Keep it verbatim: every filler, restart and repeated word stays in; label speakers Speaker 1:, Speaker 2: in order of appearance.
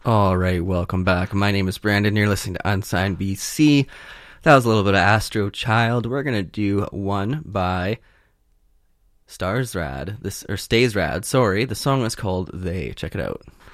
Speaker 1: All right, welcome back. My name is Brandon. You're listening to Unsigned B C. That was a little bit of Astro Child. We're gonna do one by Stars Rad. This or Stays Rad. Sorry, the song is called "They." Check it out.